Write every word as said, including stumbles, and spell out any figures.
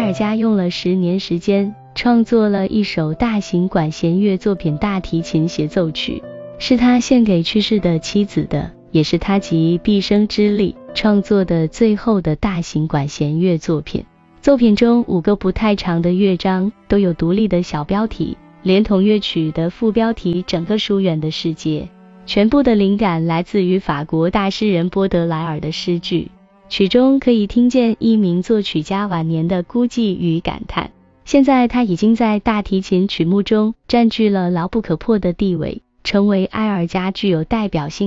尔加用了十年时间创作了一首大型管弦乐作品大提琴协奏曲，是他献给去世的妻子的，也是他集毕生之力创作的最后的大型管弦乐作品。作品中五个不太长的乐章都有独立的小标题，连同乐曲的副标题整个疏远的世界。全部的灵感来自于法国大诗人波德莱尔的诗句，曲中可以听见一名作曲家晚年的孤寂与感叹。现在他已经在大提琴曲目中占据了牢不可破的地位，成为埃尔加具有代表性